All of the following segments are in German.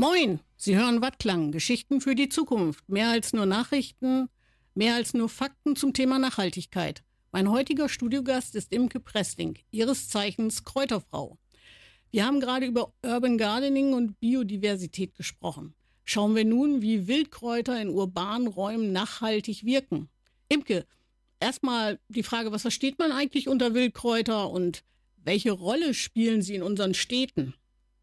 Moin, Sie hören Wattklang, Geschichten für die Zukunft. Mehr als nur Nachrichten, mehr als nur Fakten zum Thema Nachhaltigkeit. Mein heutiger Studiogast ist Imke Pressling, ihres Zeichens Kräuterfrau. Wir haben gerade über Urban Gardening und Biodiversität gesprochen. Schauen wir nun, wie Wildkräuter in urbanen Räumen nachhaltig wirken. Imke, erstmal die Frage, was versteht man eigentlich unter Wildkräuter und welche Rolle spielen sie in unseren Städten?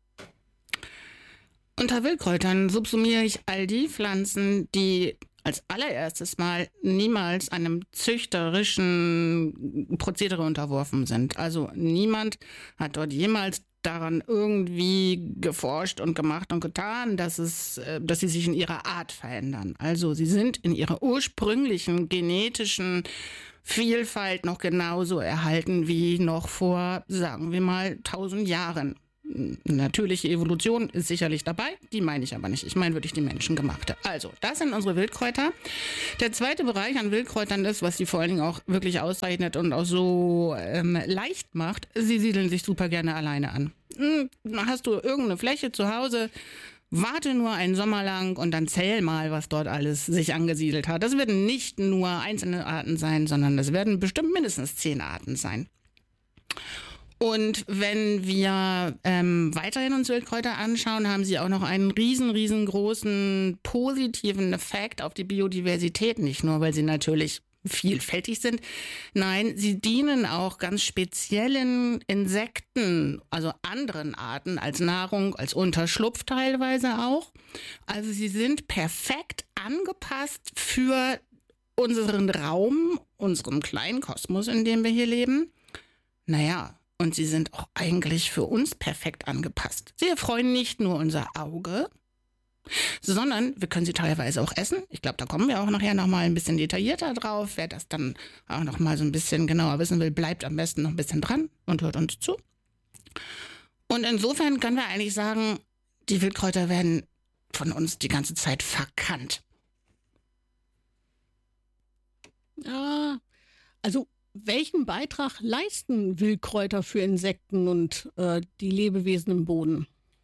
Unter Wildkräutern subsumiere ich all die Pflanzen, die als allererstes Mal niemals einem züchterischen Prozedere unterworfen sind. Also niemand hat dort jemals daran irgendwie geforscht und gemacht und getan, dass sie sich in ihrer Art verändern. Also sie sind in ihrer ursprünglichen genetischen Vielfalt noch genauso erhalten wie noch vor, sagen wir mal, 1000 Jahren. Natürliche Evolution ist sicherlich dabei, die meine ich aber nicht. Ich meine wirklich die menschengemachte. Also, das sind unsere Wildkräuter. Der zweite Bereich an Wildkräutern ist, was sie vor allen Dingen auch wirklich auszeichnet und auch so leicht macht, sie siedeln sich super gerne alleine an. Hast du irgendeine Fläche zu Hause, warte nur einen Sommer lang und dann zähl mal, was dort alles sich angesiedelt hat. Das werden nicht nur einzelne Arten sein, sondern das werden bestimmt mindestens 10 Arten sein. Und wenn wir weiterhin uns Wildkräuter anschauen, haben sie auch noch einen riesengroßen positiven Effekt auf die Biodiversität. Nicht nur, weil sie natürlich vielfältig sind. Nein, sie dienen auch ganz speziellen Insekten, also anderen Arten als Nahrung, als Unterschlupf teilweise auch. Also sie sind perfekt angepasst für unseren Raum, unseren kleinen Kosmos, in dem wir hier leben. Naja, und sie sind auch eigentlich für uns perfekt angepasst. Sie erfreuen nicht nur unser Auge, sondern wir können sie teilweise auch essen. Ich glaube, da kommen wir auch nachher nochmal ein bisschen detaillierter drauf. Wer das dann auch nochmal so ein bisschen genauer wissen will, bleibt am besten noch ein bisschen dran und hört uns zu. Und insofern können wir eigentlich sagen, die Wildkräuter werden von uns die ganze Zeit verkannt. Ja, also welchen Beitrag leisten Wildkräuter für Insekten und die Lebewesen im Boden?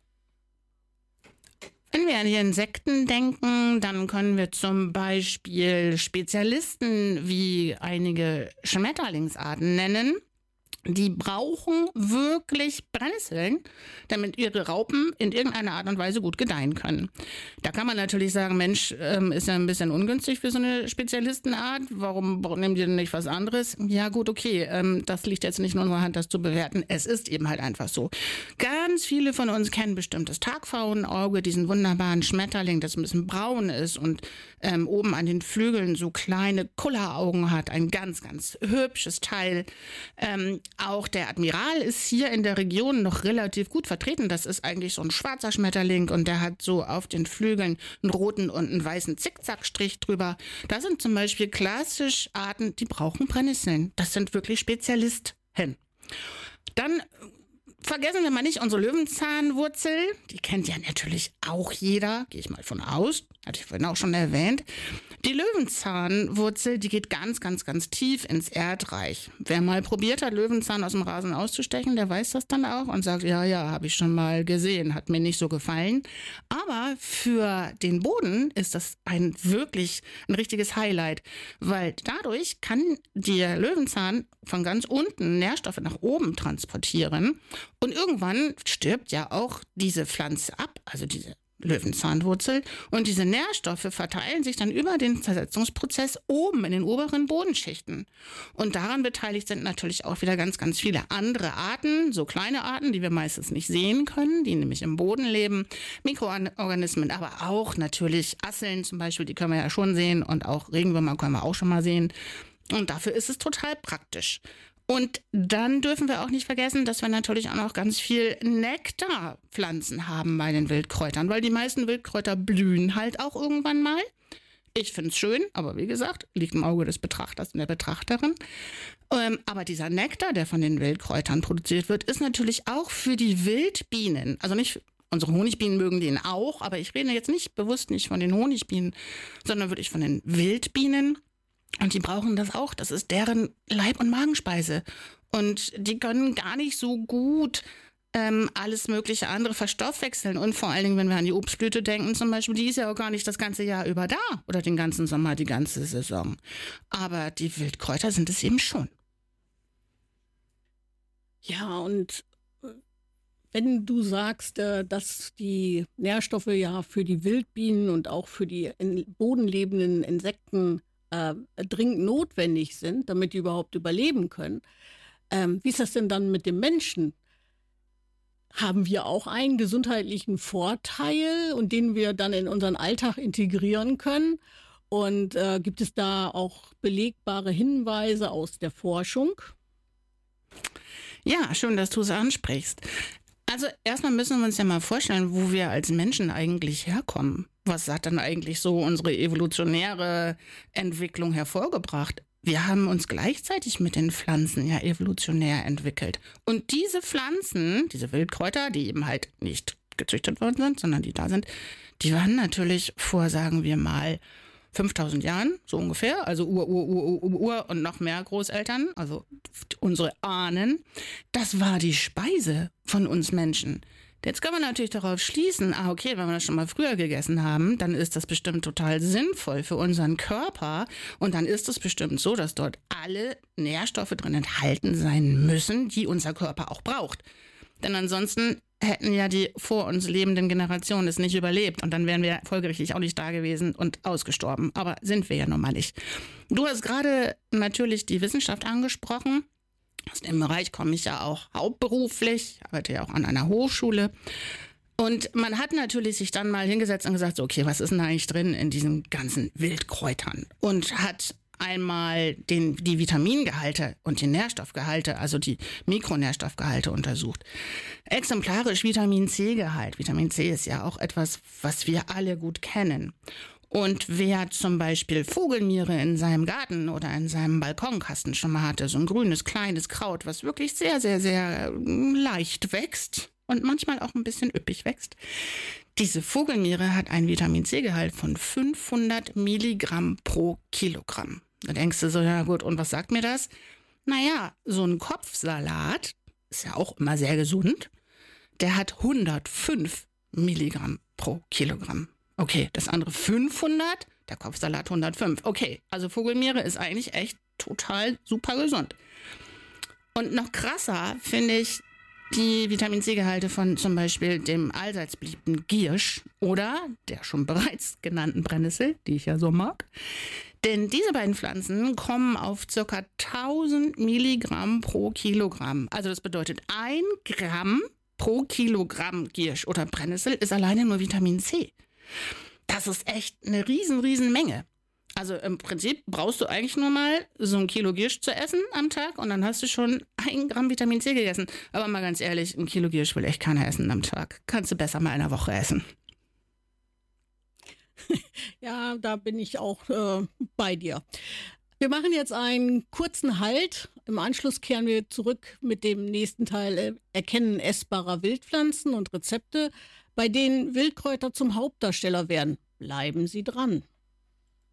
Wenn wir an die Insekten denken, dann können wir zum Beispiel Spezialisten wie einige Schmetterlingsarten nennen. Die brauchen wirklich Brennnesseln, damit ihre Raupen in irgendeiner Art und Weise gut gedeihen können. Da kann man natürlich sagen, Mensch, ist ja ein bisschen ungünstig für so eine Spezialistenart. Warum nehmen die denn nicht was anderes? Ja gut, okay, das liegt jetzt nicht in unserer Hand, das zu bewerten. Es ist eben halt einfach so. Ganz viele von uns kennen bestimmt das Tagpfauenauge, diesen wunderbaren Schmetterling, das ein bisschen braun ist und oben an den Flügeln so kleine Kulleraugen hat. Ein ganz hübsches Teil. Auch der Admiral ist hier in der Region noch relativ gut vertreten. Das ist eigentlich so ein schwarzer Schmetterling und der hat so auf den Flügeln einen roten und einen weißen Zickzackstrich drüber. Das sind zum Beispiel klassisch Arten, die brauchen Brennnesseln. Das sind wirklich Spezialisten. Dann vergessen wir mal nicht unsere Löwenzahnwurzel. Die kennt ja natürlich auch jeder, gehe ich mal von aus. Hatte ich vorhin auch schon erwähnt. Die Löwenzahnwurzel, die geht ganz tief ins Erdreich. Wer mal probiert hat, Löwenzahn aus dem Rasen auszustechen, der weiß das dann auch und sagt, ja, habe ich schon mal gesehen, hat mir nicht so gefallen. Aber für den Boden ist das wirklich ein richtiges Highlight, weil dadurch kann der Löwenzahn von ganz unten Nährstoffe nach oben transportieren und irgendwann stirbt ja auch diese Pflanze ab, also diese Löwenzahnwurzel, und diese Nährstoffe verteilen sich dann über den Zersetzungsprozess oben in den oberen Bodenschichten. Und daran beteiligt sind natürlich auch wieder ganz viele andere Arten, so kleine Arten, die wir meistens nicht sehen können, die nämlich im Boden leben, Mikroorganismen, aber auch natürlich Asseln zum Beispiel, die können wir ja schon sehen, und auch Regenwürmer können wir auch schon mal sehen. Und dafür ist es total praktisch. Und dann dürfen wir auch nicht vergessen, dass wir natürlich auch noch ganz viel Nektarpflanzen haben bei den Wildkräutern, weil die meisten Wildkräuter blühen halt auch irgendwann mal. Ich finde es schön, aber wie gesagt, liegt im Auge des Betrachters und der Betrachterin. Aber dieser Nektar, der von den Wildkräutern produziert wird, ist natürlich auch für die Wildbienen, also nicht unsere Honigbienen mögen den auch, aber ich rede jetzt bewusst nicht von den Honigbienen, sondern wirklich von den Wildbienen. Und die brauchen das auch. Das ist deren Leib- und Magenspeise. Und die können gar nicht so gut alles mögliche andere verstoffwechseln. Und vor allen Dingen, wenn wir an die Obstblüte denken zum Beispiel, die ist ja auch gar nicht das ganze Jahr über da oder den ganzen Sommer, die ganze Saison. Aber die Wildkräuter sind es eben schon. Ja, und wenn du sagst, dass die Nährstoffe ja für die Wildbienen und auch für die in Boden lebenden Insekten dringend notwendig sind, damit die überhaupt überleben können, wie ist das denn dann mit dem Menschen? Haben wir auch einen gesundheitlichen Vorteil und den wir dann in unseren Alltag integrieren können? Und gibt es da auch belegbare Hinweise aus der Forschung? Ja, schön, dass du es ansprichst. Also erstmal müssen wir uns ja mal vorstellen, wo wir als Menschen eigentlich herkommen. Was hat dann eigentlich so unsere evolutionäre Entwicklung hervorgebracht? Wir haben uns gleichzeitig mit den Pflanzen ja evolutionär entwickelt. Und diese Pflanzen, diese Wildkräuter, die eben halt nicht gezüchtet worden sind, sondern die da sind, die waren natürlich vor, sagen wir mal, 5000 Jahren, so ungefähr, also Ur und noch mehr Großeltern, also unsere Ahnen, das war die Speise von uns Menschen. Jetzt können wir natürlich darauf schließen, okay, wenn wir das schon mal früher gegessen haben, dann ist das bestimmt total sinnvoll für unseren Körper und dann ist es bestimmt so, dass dort alle Nährstoffe drin enthalten sein müssen, die unser Körper auch braucht. Denn ansonsten hätten ja die vor uns lebenden Generationen es nicht überlebt und dann wären wir folgerichtig auch nicht da gewesen und ausgestorben. Aber sind wir ja nun mal nicht. Du hast gerade natürlich die Wissenschaft angesprochen. Aus dem Bereich komme ich ja auch hauptberuflich, arbeite ja auch an einer Hochschule. Und man hat natürlich sich dann mal hingesetzt und gesagt, so, okay, was ist denn eigentlich drin in diesen ganzen Wildkräutern? Und hat einmal die Vitamingehalte und die Nährstoffgehalte, also die Mikronährstoffgehalte untersucht. Exemplarisch Vitamin C-Gehalt. Vitamin C ist ja auch etwas, was wir alle gut kennen. Und wer zum Beispiel Vogelmiere in seinem Garten oder in seinem Balkonkasten schon mal hatte, so ein grünes, kleines Kraut, was wirklich sehr, sehr, sehr leicht wächst und manchmal auch ein bisschen üppig wächst. Diese Vogelmiere hat einen Vitamin-C-Gehalt von 500 Milligramm pro Kilogramm. Da denkst du so, ja gut, und was sagt mir das? Naja, so ein Kopfsalat ist ja auch immer sehr gesund. Der hat 105 Milligramm pro Kilogramm. Okay, das andere 500, der Kopfsalat 105. Okay, also Vogelmiere ist eigentlich echt total super gesund. Und noch krasser finde ich die Vitamin-C-Gehalte von zum Beispiel dem allseits beliebten Giersch oder der schon bereits genannten Brennnessel, die ich ja so mag. Denn diese beiden Pflanzen kommen auf ca. 1000 Milligramm pro Kilogramm. Also das bedeutet 1 Gramm pro Kilogramm Giersch oder Brennnessel ist alleine nur Vitamin C. Das ist echt eine riesen Menge. Also im Prinzip brauchst du eigentlich nur mal so ein Kilo Giersch zu essen am Tag und dann hast du schon 1 Gramm Vitamin C gegessen. Aber mal ganz ehrlich, ein Kilo Giersch will echt keiner essen am Tag. Kannst du besser mal in einer Woche essen. Ja, da bin ich auch bei dir. Wir machen jetzt einen kurzen Halt. Im Anschluss kehren wir zurück mit dem nächsten Teil Erkennen essbarer Wildpflanzen und Rezepte, bei denen Wildkräuter zum Hauptdarsteller werden. Bleiben Sie dran.